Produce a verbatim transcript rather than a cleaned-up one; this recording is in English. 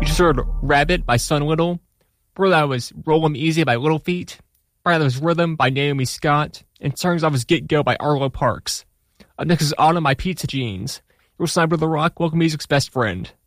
You just heard Rabbit by Sun Little. Before that was Roll 'em Easy by Little Feat. Prior that was Rhythm by Naomi Scott. And songs off was Get Go by Arlo Parks. Up next is Autumn by Pizza Jeans. You're listening to The Rock, Local Music's best friend.